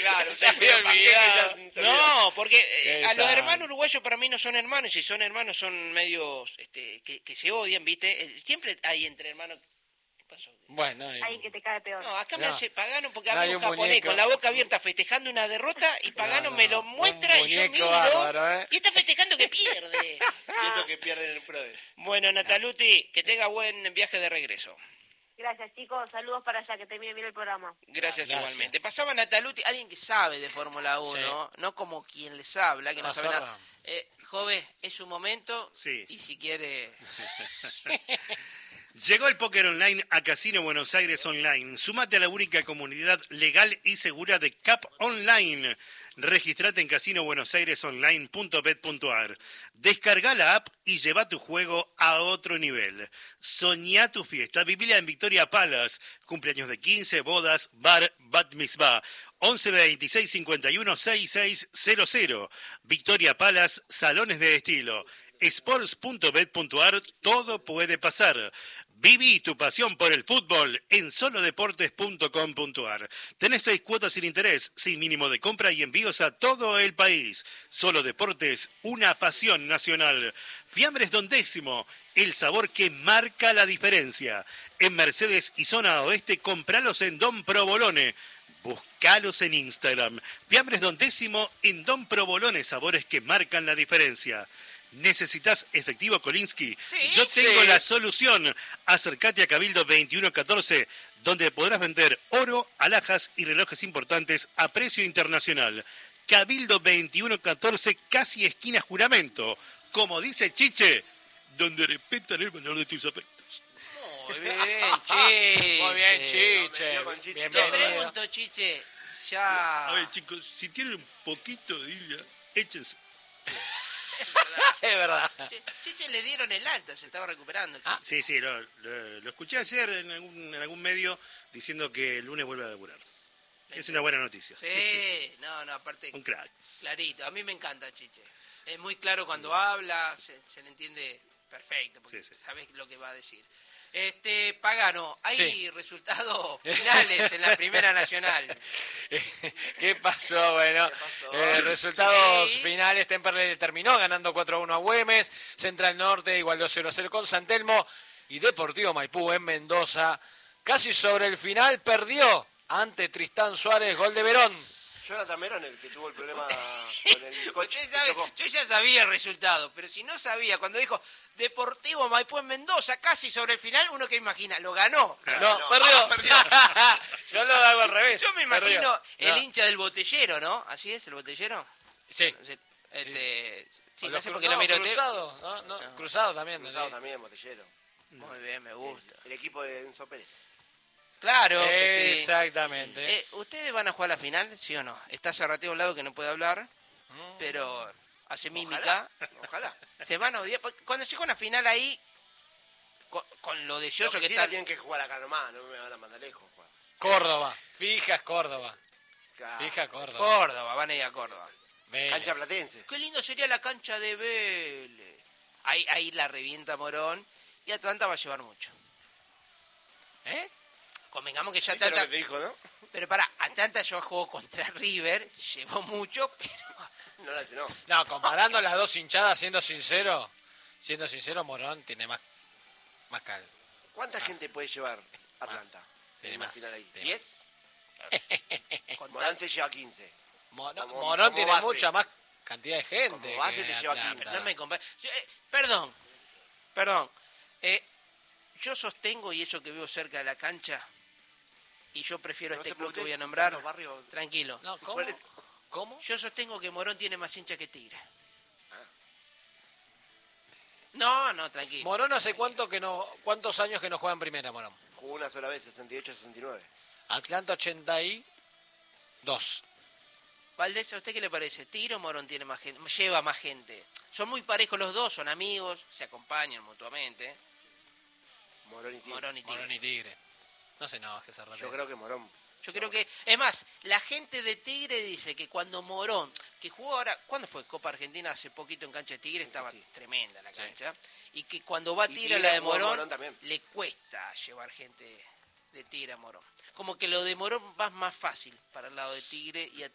Claro, se había olvidado. No, porque a los Exacto. hermanos uruguayos para mí no son hermanos, y si son hermanos son medios que se odian, ¿viste? Siempre hay entre hermanos. ¿Qué pasó? Bueno, Ahí que te cae peor. No, acá me No. hace Pagano porque No, había hay un un japonés muñeco. con la boca abierta festejando una derrota y Pagano No, me lo un muestra y yo muñeco miro bárbaro, ¿eh? y está festejando que pierde. Y eso que pierden el PRODE. Bueno, Nataluti, que tenga buen viaje de regreso. Gracias, chicos. Saludos para allá, que termine bien el programa. Gracias, Gracias. igualmente. Pasaba Nataluti, alguien que sabe de Fórmula 1, no como quien les habla, que no sabe nada. Joven, es su momento. Sí. Y si quiere... Llegó el póker online a Casino Buenos Aires Online. Sumate a la única comunidad legal y segura de CAP Online. Registrate en casinobuenosairesonline.bet.ar. Descarga la app y lleva tu juego a otro nivel. Soñá tu fiesta. Vivila en Victoria Palace. Cumpleaños de 15, bodas, bar, bat mitzvah. 11 26 51 6600. Victoria Palace, salones de estilo. Sports.bet.ar, todo puede pasar. Viví tu pasión por el fútbol en solodeportes.com.ar. Tenés 6 cuotas sin interés, sin mínimo de compra y envíos a todo el país. Solo Deportes, una pasión nacional. Fiambres Don Décimo, el sabor que marca la diferencia. En Mercedes y zona oeste, compralos en Don Provolone. Buscalos en Instagram. Fiambres Don Décimo en Don Provolone, sabores que marcan la diferencia. ¿Necesitas efectivo, Kolinsky? Sí, Yo tengo sí. la solución. Acércate a Cabildo 2114, donde podrás vender oro, alhajas y relojes importantes a precio internacional. Cabildo 2114, casi esquina Juramento. Como dice Chiche, donde respetan el valor de tus afectos. Muy bien, Chiche. Muy bien, Chiche. Metió con Chiche. Te Bienvenido. pregunto, Chiche, ya... A ver, chicos, si tienen un poquito de Ilia, échense. Es verdad. Chiche le dieron el alta, se estaba recuperando. Sí, sí, lo escuché ayer en algún medio diciendo que el lunes vuelve a laburar. Es una buena noticia. Sí, no, aparte, Un crack. clarito. A mí me encanta Chiche. Es muy claro cuando habla, se le entiende perfecto, porque Sí. sabes lo que va a decir. Pagano, hay Sí. resultados finales en la Primera Nacional. ¿Qué pasó? Bueno, resultados finales. Temperley terminó ganando 4-1 a Güemes. Central Norte igualó 0-0 con San Telmo. Y Deportivo Maipú en Mendoza, casi sobre el final, perdió ante Tristán Suárez, gol de Verón. Jonathan Merón, el que tuvo el problema con el coche. Usted sabe, chocó. yo ya sabía el resultado, pero si no sabía, cuando dijo Deportivo Maipú en Mendoza, casi sobre el final, uno que imagina, lo ganó. No, perdió. Yo lo hago al revés. Yo me Perdió. imagino el No. hincha del botellero, ¿no? ¿Así es, el botellero? Sí. Sí, O no los sé por qué lo miro. Cruzado, ¿no? Cruzado también. Cruzado sí. también, Botellero. Muy bien, me gusta. El equipo de Enzo Pérez. Claro, que sí. Exactamente. ¿Ustedes van a jugar la final, sí o no? Está Zarrateo a un lado que no puede hablar, pero hace mímica. Ojalá. Se van a odiar. Cuando llega una final ahí, con lo deseoso que sí está... tienen que jugar acá nomás, no me van a mandar lejos. Juan. Córdoba. Fijas Córdoba. Claro. Fija Córdoba. Córdoba, van a ir a Córdoba. Vélez. Cancha platense. Qué lindo sería la cancha de Vélez. Ahí la revienta Morón y Atlanta va a llevar mucho. ¿Eh? Convengamos que ya ¿Viste lo que Atlanta... te dijo, no? Pero para, Atlanta yo jugó contra River, llevó mucho, pero... No. No, comparando las dos hinchadas, siendo sincero, Morón tiene más calma. ¿Cuánta gente puede llevar Atlanta? Tiene En una más. final ahí. Tiene ¿10? Morón te lleva 15. Morón como tiene base. mucha más cantidad de gente. Como base que te lleva Atlanta. 15. No me compare. Perdón. Yo sostengo, y eso que veo cerca de la cancha, y yo prefiero No este se club que pregunte, voy a nombrar. tantos barrios. Tranquilo. No, ¿cómo? ¿Cuál es? ¿Cómo? Yo sostengo que Morón tiene más hincha que Tigre. Ah. No, tranquilo. Morón hace cuántos años que no juega en primera, Morón. Jugó una sola vez, 68-69. Atlanta 82. Valdés, ¿a usted qué le parece? ¿Tigre o Morón tiene más gente? Lleva más gente. Son muy parejos los dos, son amigos, se acompañan mutuamente. Morón y Tigre. Morón y Tigre. Morón y Tigre. No se enoje, Zarrateo. Yo creo que Morón. Yo creo que, es más, la gente de Tigre dice que cuando Morón, que jugó ahora, ¿cuándo fue Copa Argentina? Hace poquito en cancha de Tigre, estaba Sí. tremenda la cancha. Y que cuando va Y Tigre a Tigre la de jugó en Morón, Morón también. le cuesta llevar gente de Tigre a Morón. Como que lo de Morón va más fácil para el lado de Tigre y